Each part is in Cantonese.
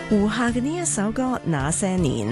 胡夏嘅呢一首歌《那些年》，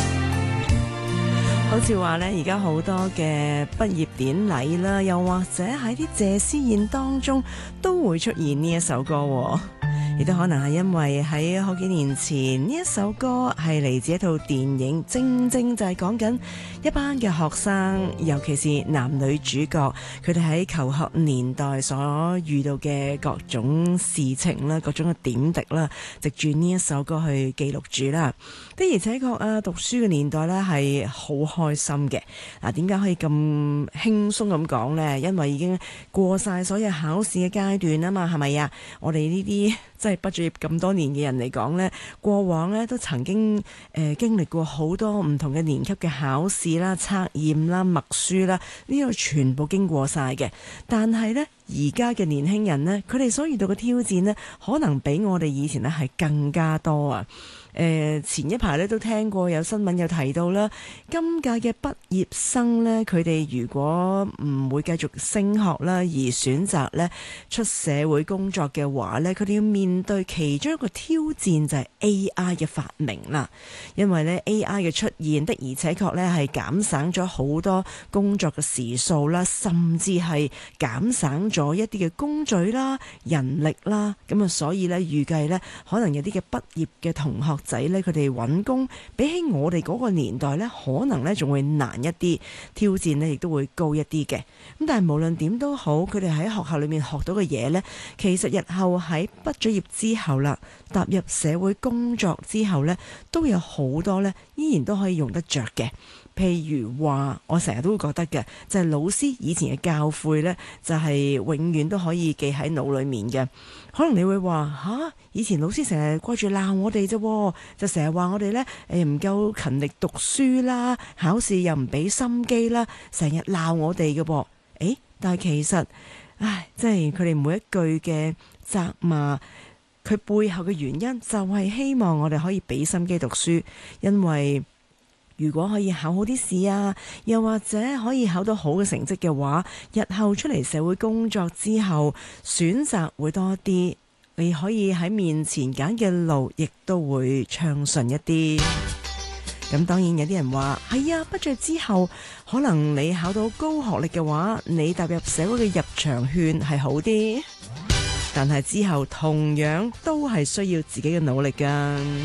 好似話呢，而家好多嘅畢業典禮啦，又或者喺啲謝師宴當中都會出現呢一首歌喎。亦都可能係因為喺好幾年前呢一首歌係嚟自一套電影，正正就係講緊一班嘅學生，尤其是男女主角，佢哋喺求學年代所遇到嘅各種事情啦，各種嘅點滴啦，藉住呢一首歌去記錄住啦。的而且確啊，讀書嘅年代咧係好開心嘅。嗱，點解可以咁輕鬆咁講呢？因為已經過晒所有考試嘅階段啊嘛，係咪啊？我哋呢啲即係畢咗業咁多年嘅人嚟講呢，過往呢都曾經經歷過好多唔同嘅年級嘅考試啦、測驗啦、默書啦，呢個全部經過晒嘅。但係呢，而家嘅年輕人呢，佢哋所遇到嘅挑戰呢，可能比我哋以前呢係更加多啊！前一排咧都聽過有新聞有提到啦，今屆嘅畢業生呢，佢哋如果唔會繼續升學啦，而選擇咧出社會工作嘅話呢，佢哋要面對其中一個挑戰就係 AI 嘅發明啦。因為呢 AI 嘅出現的而且確呢係減省咗好多工作嘅時數啦，甚至係減省咗一啲嘅工序啦、人力啦。咁啊，所以呢預計呢可能有啲嘅畢業嘅同學仔呢，佢哋揾工比起我哋嗰個年代呢，可能呢仲會難一啲，挑戰呢亦都會高一啲嘅。咁但係無論點都好，佢哋喺學校裏面學到嘅嘢呢，其實日後喺畢咗業之後啦，踏入社會工作之後呢，都有好多呢依然都可以用得着嘅。譬如話，我成日都會覺得嘅，就係老師以前嘅教誨呢，就係永遠都可以記喺腦裏面嘅。可能你會話吓，以前老師成日掛住鬧我哋啫，就成日話我哋呢唔夠勤力讀書啦，考試又唔俾心機啦，成日鬧我哋嘅噃。但係其實，即係佢哋每一句嘅責罵，佢背後嘅原因就係希望我哋可以俾心機讀書，因為如果可以考好啲試啊，又或者可以考到好嘅成績嘅話，日後出嚟社會工作之後，選擇會多啲，你可以喺面前揀嘅路亦都會暢順一啲。咁當然有啲人話係啊，畢業之後可能你考到高學歷嘅話，你踏入社會嘅入場券係好啲，但係之後同樣都係需要自己嘅努力㗎。